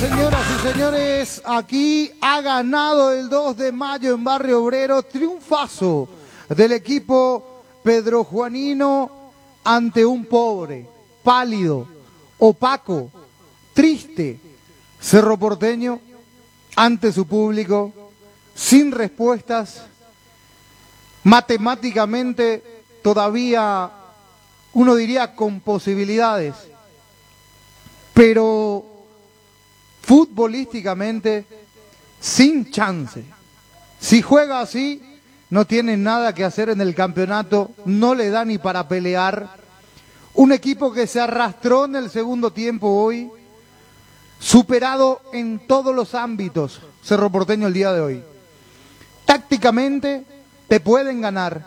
Señoras y señores, aquí ha ganado el 2 de mayo en Barrio Obrero, triunfazo del equipo pedrojuanino ante un pobre, pálido, opaco, triste Cerro Porteño, ante su público, sin respuestas, matemáticamente todavía, uno diría, con posibilidades, pero futbolísticamente sin chance. Si juega así, no tiene nada que hacer en el campeonato, no le da ni para pelear. Un equipo que se arrastró en el segundo tiempo hoy, superado en todos los ámbitos, Cerro Porteño el día de hoy. Tácticamente te pueden ganar,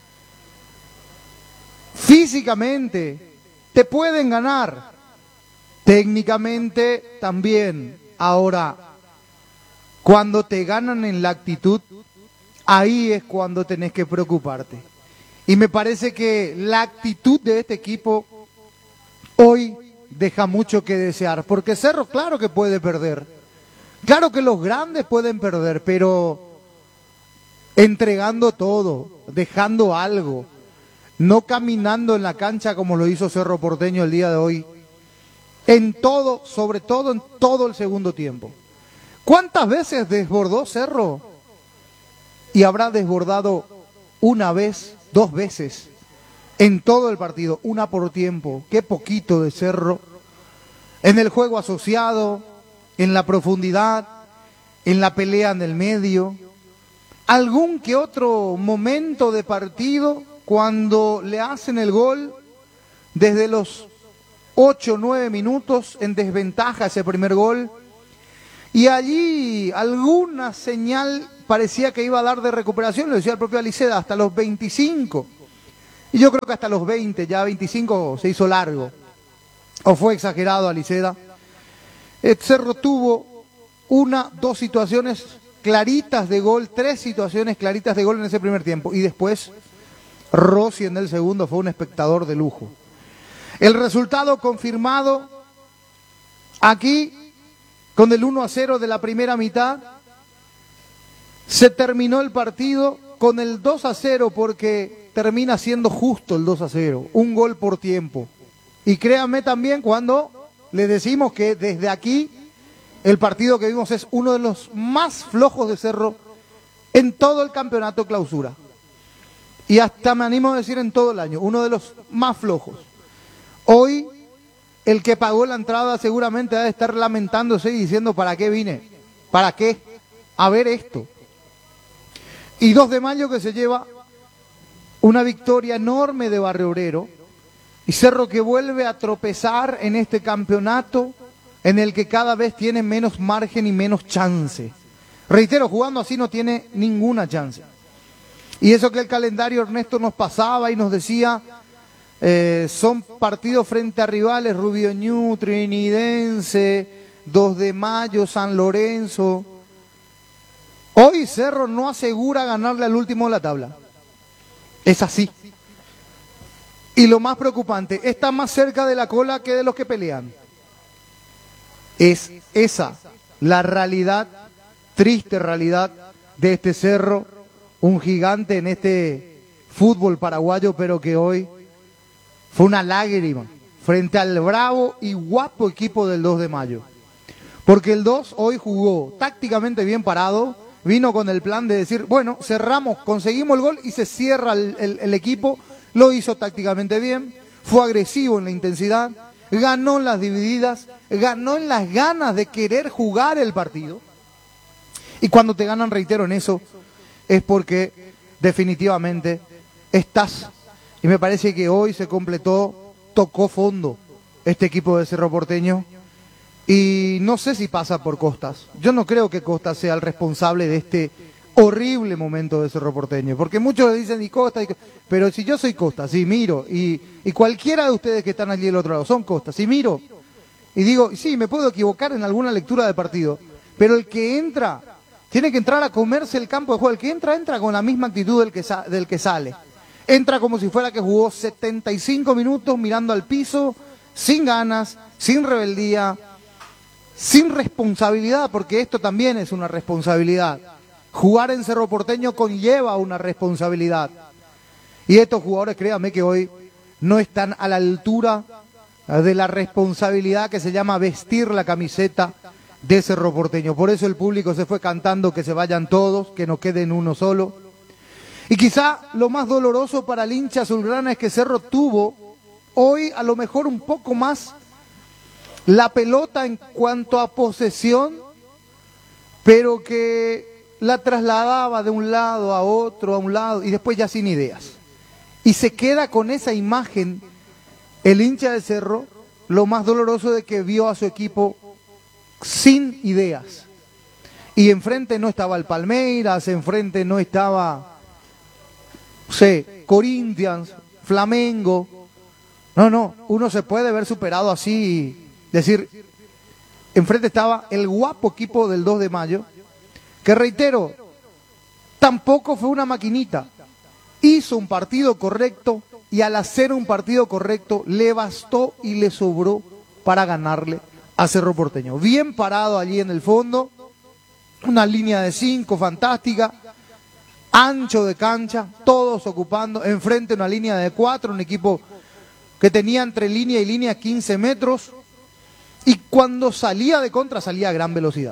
físicamente te pueden ganar, técnicamente también. Ahora, cuando te ganan en la actitud, ahí es cuando tenés que preocuparte. Y me parece que la actitud de este equipo hoy deja mucho que desear. Porque Cerro, claro que puede perder. Claro que los grandes pueden perder, pero entregando todo, dejando algo, no caminando en la cancha como lo hizo Cerro Porteño el día de hoy. En todo, sobre todo en todo el segundo tiempo. ¿Cuántas veces desbordó Cerro? Y habrá desbordado una vez, dos veces, en todo el partido, una por tiempo. Qué poquito de Cerro. En el juego asociado, en la profundidad, en la pelea en el medio. Algún que otro momento de partido, cuando le hacen el gol, desde los 8 o 9 minutos en desventaja ese primer gol, y allí alguna señal parecía que iba a dar de recuperación, lo decía el propio Aliceda, hasta los 25, y yo creo que hasta los 20, ya 25 se hizo largo, o fue exagerado Aliceda. Cerro tuvo dos situaciones claritas de gol, tres situaciones claritas de gol en ese primer tiempo, y después Rossi en el segundo fue un espectador de lujo. El resultado confirmado aquí con el 1-0 de la primera mitad. Se terminó el partido con el 2-0 porque termina siendo justo el 2-0, un gol por tiempo. Y créanme también cuando le decimos que desde aquí el partido que vimos es uno de los más flojos de Cerro en todo el campeonato clausura. Y hasta me animo a decir en todo el año, uno de los más flojos. Hoy, el que pagó la entrada seguramente ha de estar lamentándose y diciendo, ¿para qué vine? ¿Para qué? A ver esto. Y 2 de mayo que se lleva una victoria enorme de Barrio Obrero, y Cerro que vuelve a tropezar en este campeonato en el que cada vez tiene menos margen y menos chance. Reitero, jugando así no tiene ninguna chance. Y eso que el calendario Ernesto nos pasaba y nos decía... son partidos frente a rivales, Rubio Ñu, Trinidense, 2 de mayo, San Lorenzo. Hoy Cerro no asegura ganarle al último de la tabla. Es así. Y lo más preocupante, está más cerca de la cola que de los que pelean. Es esa la realidad, triste realidad de este Cerro, un gigante en este fútbol paraguayo, pero que hoy fue una lágrima frente al bravo y guapo equipo del 2 de mayo. Porque el 2 hoy jugó tácticamente bien parado, vino con el plan de decir, bueno, cerramos, conseguimos el gol y se cierra el equipo, lo hizo tácticamente bien, fue agresivo en la intensidad, ganó en las divididas, ganó en las ganas de querer jugar el partido. Y cuando te ganan, reitero, en eso, es porque definitivamente estás... Y me parece que hoy se completó, tocó fondo este equipo de Cerro Porteño. Y no sé si pasa por Costas. Yo no creo que Costas sea el responsable de este horrible momento de Cerro Porteño. Porque muchos le dicen, y Costas, pero si yo soy Costas, y miro, y cualquiera de ustedes que están allí del otro lado son Costas, y miro, y digo, sí, me puedo equivocar en alguna lectura de partido, pero el que entra, tiene que entrar a comerse el campo de juego. El que entra con la misma actitud del que sale. Entra como si fuera que jugó 75 minutos mirando al piso, sin ganas, sin rebeldía, sin responsabilidad, porque esto también es una responsabilidad. Jugar en Cerro Porteño conlleva una responsabilidad. Y estos jugadores, créanme que hoy no están a la altura de la responsabilidad que se llama vestir la camiseta de Cerro Porteño. Por eso el público se fue cantando que se vayan todos, que no queden uno solo. Y quizá lo más doloroso para el hincha azulgrana es que Cerro tuvo hoy a lo mejor un poco más la pelota en cuanto a posesión, pero que la trasladaba de un lado a otro, a un lado, y después ya sin ideas. Y se queda con esa imagen el hincha de Cerro, lo más doloroso de que vio a su equipo sin ideas. Y enfrente no estaba el Palmeiras, enfrente no estaba, no sé, Corinthians, Flamengo. No, uno se puede ver superado así, decir, enfrente estaba el guapo equipo del 2 de mayo, que reitero, tampoco fue una maquinita. Hizo un partido correcto y al hacer un partido correcto le bastó y le sobró para ganarle a Cerro Porteño. Bien parado allí en el fondo, una línea de 5 fantástica, ancho de cancha, todos ocupando, enfrente una línea de 4, un equipo que tenía entre línea y línea 15 metros, y cuando salía de contra salía a gran velocidad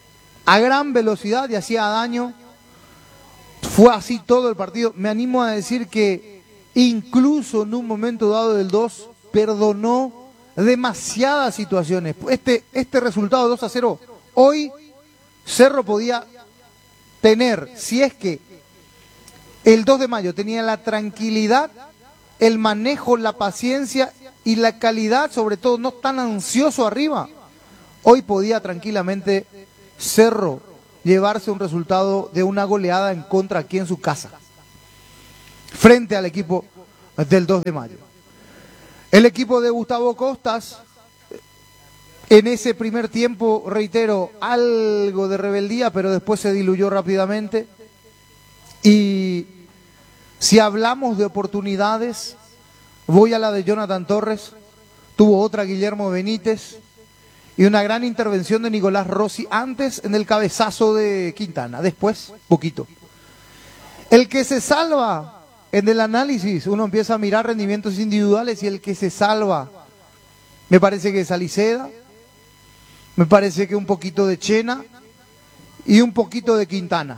y hacía daño. Fue así todo el partido. Me animo a decir que incluso en un momento dado del 2 perdonó demasiadas situaciones. Este resultado 2-0, hoy Cerro podía tener, si es que el 2 de mayo tenía la tranquilidad, el manejo, la paciencia y la calidad, sobre todo no tan ansioso arriba, hoy podía tranquilamente Cerro llevarse un resultado de una goleada en contra aquí en su casa, frente al equipo del 2 de mayo. El equipo de Gustavo Costas, en ese primer tiempo, reitero, algo de rebeldía, pero después se diluyó rápidamente. Y si hablamos de oportunidades, voy a la de Jonathan Torres, tuvo otra Guillermo Benítez, y una gran intervención de Nicolás Rossi antes en el cabezazo de Quintana, después poquito. El que se salva en el análisis, uno empieza a mirar rendimientos individuales y el que se salva, me parece que es Aliceda, me parece que un poquito de Chena y un poquito de Quintana.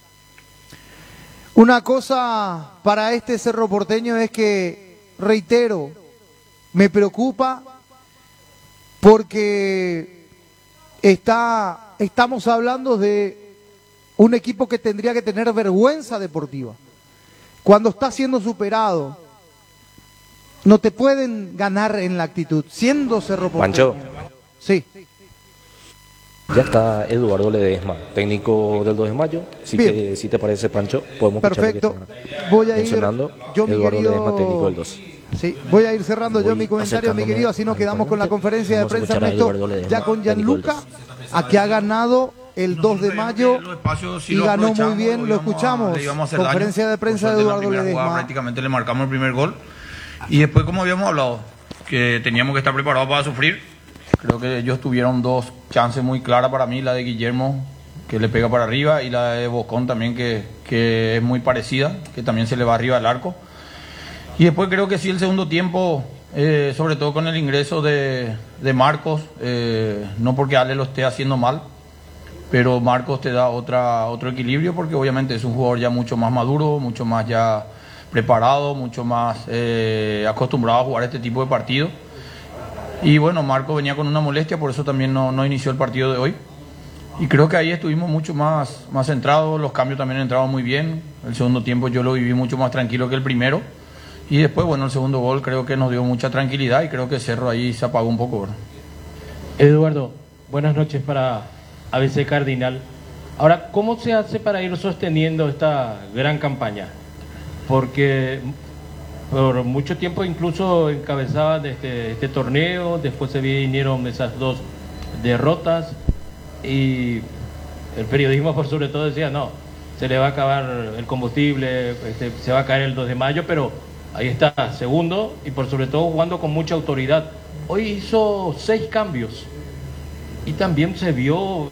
Una cosa para este Cerro Porteño es que, reitero, me preocupa porque estamos hablando de un equipo que tendría que tener vergüenza deportiva. Cuando está siendo superado, no te pueden ganar en la actitud, siendo Cerro Porteño. Pancho. Sí. Ya está Eduardo Ledesma, técnico del 2 de mayo. Si te parece, Pancho, podemos perfecto. Voy a ir mencionando yo, mi Eduardo querido... Ledesma, técnico del 2. Sí, voy a ir cerrando yo mi comentario, mi querido, así nos quedamos con la conferencia de prensa, Ernesto, ya con Gianluca, a que ha ganado el 2 de mayo y ganó muy bien, lo escuchamos, conferencia de prensa de Eduardo Ledesma. Prácticamente le marcamos el primer gol y después, como habíamos hablado, que teníamos que estar preparados para sufrir. Creo que ellos tuvieron dos chances muy claras para mí, la de Guillermo, que le pega para arriba, y la de Bocón también, que es muy parecida, que también se le va arriba al arco. Y después creo que sí, el segundo tiempo, sobre todo con el ingreso de Marcos, no porque Ale lo esté haciendo mal, pero Marcos te da otro equilibrio, porque obviamente es un jugador ya mucho más maduro, mucho más ya preparado, mucho más acostumbrado a jugar este tipo de partidos. Y bueno, Marcos venía con una molestia, por eso también no inició el partido de hoy. Y creo que ahí estuvimos mucho más centrados, los cambios también entraron muy bien. El segundo tiempo yo lo viví mucho más tranquilo que el primero. Y después, bueno, el segundo gol creo que nos dio mucha tranquilidad y creo que Cerro ahí se apagó un poco, ¿verdad? Eduardo, buenas noches para ABC Cardinal. Ahora, ¿cómo se hace para ir sosteniendo esta gran campaña? Porque por mucho tiempo incluso encabezaban este torneo, después se vinieron esas dos derrotas y el periodismo por sobre todo decía, no, se le va a acabar el combustible, se va a caer el 2 de mayo, pero ahí está, segundo, y por sobre todo jugando con mucha autoridad. Hoy hizo 6 cambios y también se vio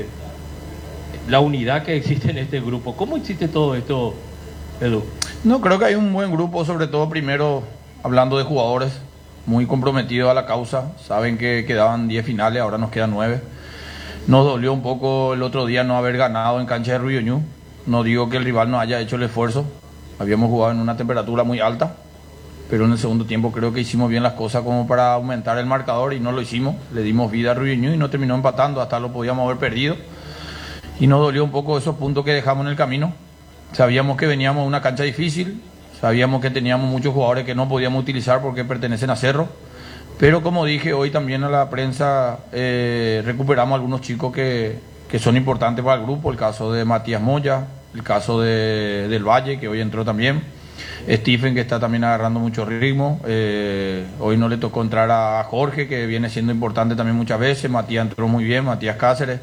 la unidad que existe en este grupo. ¿Cómo existe todo esto, Edu? No, creo que hay un buen grupo, sobre todo primero hablando de jugadores muy comprometidos a la causa. Saben que quedaban 10 finales, ahora nos quedan 9. Nos dolió un poco el otro día no haber ganado en cancha de Ruyoñú. No digo que el rival no haya hecho el esfuerzo. Habíamos jugado en una temperatura muy alta, pero en el segundo tiempo creo que hicimos bien las cosas como para aumentar el marcador y no lo hicimos. Le dimos vida a Ruyoñú y no terminó empatando, hasta lo podíamos haber perdido. Y nos dolió un poco esos puntos que dejamos en el camino. Sabíamos que veníamos a una cancha difícil, sabíamos que teníamos muchos jugadores que no podíamos utilizar porque pertenecen a Cerro. Pero como dije hoy también a la prensa, recuperamos algunos chicos que son importantes para el grupo. El caso de Matías Moya, el caso del Valle, que hoy entró también. Stephen, que está también agarrando mucho ritmo. Hoy no le tocó entrar a Jorge, que viene siendo importante también muchas veces. Matías entró muy bien, Matías Cáceres.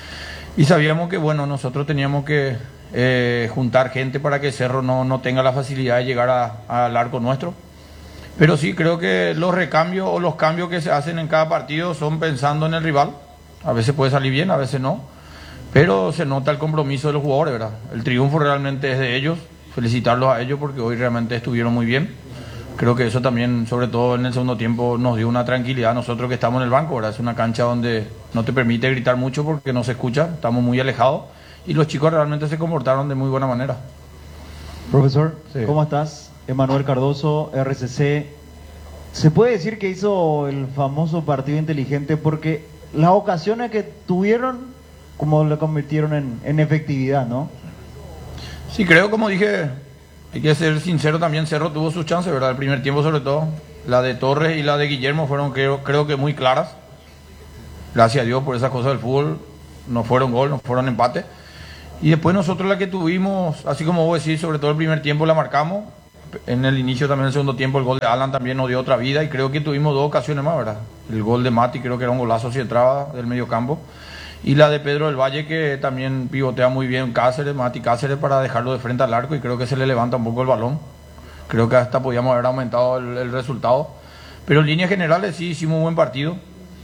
Y sabíamos que, bueno, nosotros teníamos que juntar gente para que Cerro no tenga la facilidad de llegar al arco nuestro. Pero sí, creo que los recambios o los cambios que se hacen en cada partido son pensando en el rival. A veces puede salir bien, a veces no. Pero se nota el compromiso de los jugadores, ¿verdad? El triunfo realmente es de ellos. Felicitarlos a ellos porque hoy realmente estuvieron muy bien. Creo que eso también, sobre todo en el segundo tiempo, nos dio una tranquilidad a nosotros que estamos en el banco, ¿verdad? Es una cancha donde no te permite gritar mucho porque no se escucha, estamos muy alejados y los chicos realmente se comportaron de muy buena manera. Profesor, Sí. ¿Cómo estás? Emanuel Cardoso, RCC. ¿Se puede decir que hizo el famoso partido inteligente porque las ocasiones que tuvieron, como le convirtieron en efectividad, ¿no? Sí, creo, como dije, hay que ser sincero también, Cerro tuvo sus chances, ¿verdad? El primer tiempo sobre todo, la de Torres y la de Guillermo fueron creo que muy claras. Gracias a Dios por esas cosas del fútbol, no fueron gol, no fueron empate. Y después nosotros la que tuvimos, así como vos decís, sobre todo el primer tiempo la marcamos. En el inicio también el segundo tiempo el gol de Alan también nos dio otra vida y creo que tuvimos 2 ocasiones más, ¿verdad? El gol de Mati creo que era un golazo si entraba del medio campo. Y la de Pedro del Valle que también pivotea muy bien Cáceres, Mati Cáceres para dejarlo de frente al arco y creo que se le levanta un poco el balón. Creo que hasta podíamos haber aumentado el resultado. Pero en líneas generales sí hicimos un buen partido.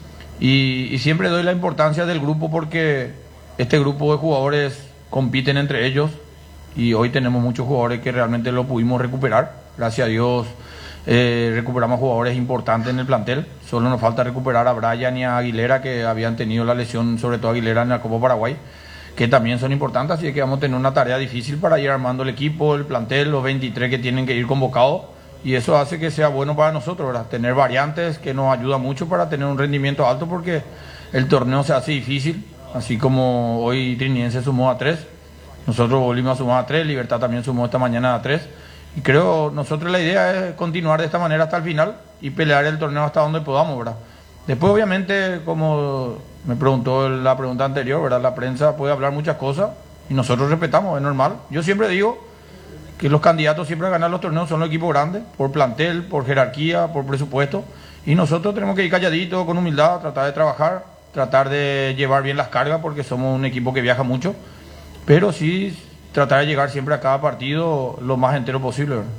Y siempre doy la importancia del grupo porque este grupo de jugadores compiten entre ellos y hoy tenemos muchos jugadores que realmente lo pudimos recuperar. Gracias a Dios recuperamos jugadores importantes en el plantel. Solo nos falta recuperar a Brian y a Aguilera que habían tenido la lesión, sobre todo Aguilera en la Copa Paraguay, que también son importantes, así que vamos a tener una tarea difícil para ir armando el equipo, el plantel, los 23 que tienen que ir convocados. Y eso hace que sea bueno para nosotros, ¿verdad? Tener variantes que nos ayuda mucho para tener un rendimiento alto porque el torneo se hace difícil, así como hoy Trinidense sumó a 3, nosotros volvimos a sumar a 3, Libertad también sumó esta mañana a 3, y creo, nosotros la idea es continuar de esta manera hasta el final y pelear el torneo hasta donde podamos, ¿verdad? Después obviamente, como me preguntó en la pregunta anterior, ¿verdad? La prensa puede hablar muchas cosas y nosotros respetamos, es normal. Yo siempre digo que los candidatos siempre a ganar los torneos son los equipos grandes, por plantel, por jerarquía, por presupuesto, y nosotros tenemos que ir calladitos, con humildad, tratar de trabajar, tratar de llevar bien las cargas, porque somos un equipo que viaja mucho, pero sí tratar de llegar siempre a cada partido lo más entero posible, ¿verdad?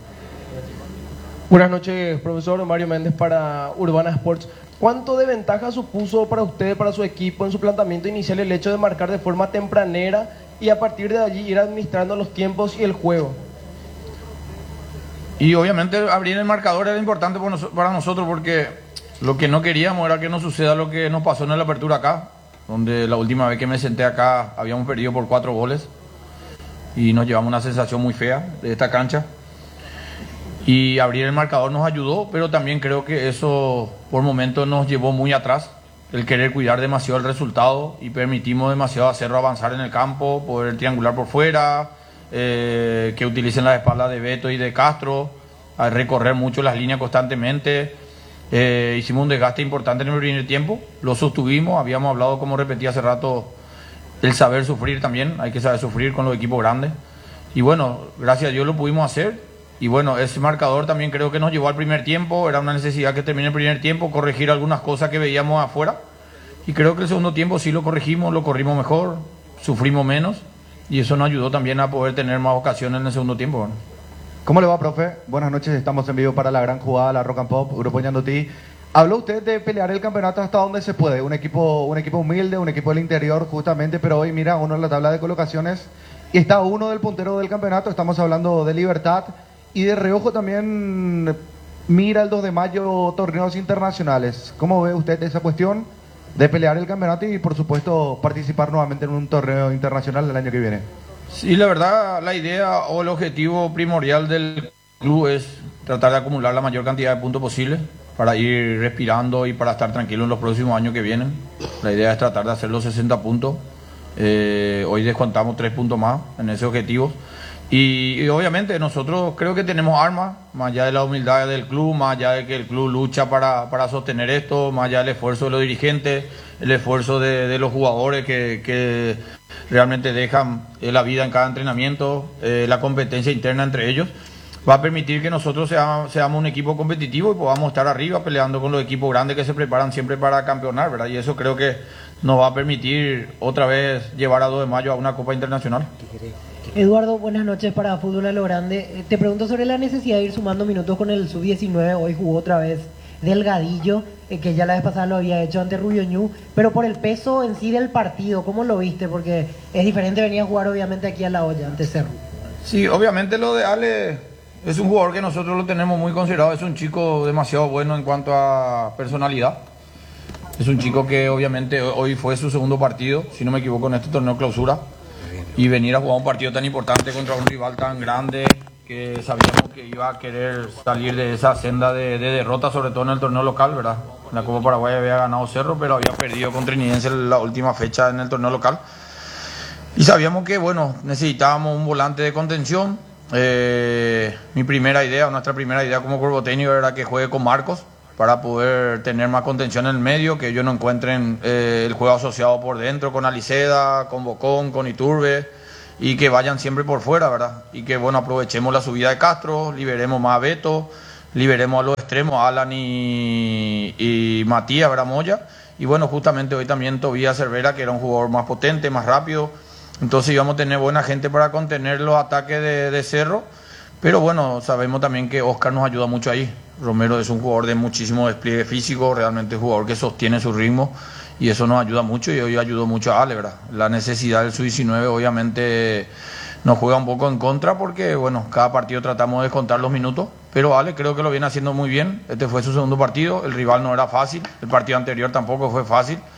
Buenas noches, profesor. Mario Méndez para Urbana Sports. ¿Cuánto de ventaja supuso para usted, para su equipo, en su planteamiento inicial el hecho de marcar de forma tempranera y a partir de allí ir administrando los tiempos y el juego? Y obviamente abrir el marcador era importante para nosotros porque lo que no queríamos era que nos suceda lo que nos pasó en la apertura acá, donde la última vez que me senté acá habíamos perdido por 4 goles y nos llevamos una sensación muy fea de esta cancha. Y abrir el marcador nos ayudó, pero también creo que eso por momentos nos llevó muy atrás, el querer cuidar demasiado el resultado y permitimos demasiado a Cerro avanzar en el campo, poder triangular por fuera, que utilicen las espaldas de Beto y de Castro, a recorrer mucho las líneas constantemente. Hicimos un desgaste importante en el primer tiempo, lo sostuvimos, habíamos hablado, como repetí hace rato, el saber sufrir también, hay que saber sufrir con los equipos grandes. Y bueno, gracias a Dios lo pudimos hacer. Y bueno, ese marcador también creo que nos llevó al primer tiempo, era una necesidad que termine el primer tiempo, corregir algunas cosas que veíamos afuera. Y creo que el segundo tiempo sí lo corregimos, lo corrimos mejor, sufrimos menos. Y eso nos ayudó también a poder tener más ocasiones en el segundo tiempo, ¿no? ¿Cómo le va, profe? Buenas noches, estamos en vivo para la gran jugada, la Rock and Pop, Grupo Ñandutí. Habló usted de pelear el campeonato hasta donde se puede, un equipo humilde, un equipo del interior justamente, pero hoy mira uno en la tabla de colocaciones y está uno del puntero del campeonato, estamos hablando de Libertad y de reojo también mira el 2 de mayo torneos internacionales. ¿Cómo ve usted esa cuestión de pelear el campeonato y por supuesto participar nuevamente en un torneo internacional el año que viene? Sí, la verdad, la idea o el objetivo primordial del club es tratar de acumular la mayor cantidad de puntos posible para ir respirando y para estar tranquilo en los próximos años que vienen. La idea es tratar de hacer los 60 puntos. Hoy descontamos 3 puntos más en ese objetivo. Y obviamente nosotros creo que tenemos armas, más allá de la humildad del club, más allá de que el club lucha para sostener esto, más allá del esfuerzo de los dirigentes, el esfuerzo de los jugadores que realmente dejan la vida en cada entrenamiento, la competencia interna entre ellos, va a permitir que nosotros seamos un equipo competitivo y podamos estar arriba peleando con los equipos grandes que se preparan siempre para campeonar, ¿verdad? Y eso creo que nos va a permitir otra vez llevar a 2 de mayo a una Copa Internacional. Eduardo, buenas noches para Fútbol a lo Grande. Te pregunto sobre la necesidad de ir sumando minutos con el Sub-19. Hoy jugó otra vez Delgadillo, que ya la vez pasada lo había hecho ante Rubio Ñu, pero por el peso en sí del partido, ¿cómo lo viste? Porque es diferente venir a jugar obviamente aquí a La Olla, ante Cerro. Sí, obviamente lo de Ale es un jugador que nosotros lo tenemos muy considerado, es un chico demasiado bueno en cuanto a personalidad. Es un chico que obviamente hoy fue su segundo partido, si no me equivoco, en este torneo clausura. Y venir a jugar un partido tan importante contra un rival tan grande que sabíamos que iba a querer salir de esa senda de derrota, sobre todo en el torneo local, ¿verdad? En la Copa Paraguay había ganado Cerro, pero había perdido con Trinidense en la última fecha en el torneo local. Y sabíamos que, bueno, necesitábamos un volante de contención. Nuestra primera idea como cuerpo técnico era que juegue con Marcos, para poder tener más contención en el medio, que ellos no encuentren el juego asociado por dentro con Aliceda, con Bocón, con Iturbe, y que vayan siempre por fuera, ¿verdad? Y que, bueno, aprovechemos la subida de Castro, liberemos más a Beto, liberemos a los extremos, a Alan y Matías, ¿verdad? Moya. Y bueno, justamente hoy también Tobías Cervera, que era un jugador más potente, más rápido. Entonces íbamos a tener buena gente para contener los ataques de Cerro. Pero bueno, sabemos también que Oscar nos ayuda mucho ahí. Romero es un jugador de muchísimo despliegue físico, realmente es un jugador que sostiene su ritmo y eso nos ayuda mucho y hoy ayudó mucho a Ale, ¿verdad? La necesidad del Sub-19 obviamente nos juega un poco en contra porque, bueno, cada partido tratamos de contar los minutos, pero Ale creo que lo viene haciendo muy bien. Este fue su segundo partido, el rival no era fácil, el partido anterior tampoco fue fácil.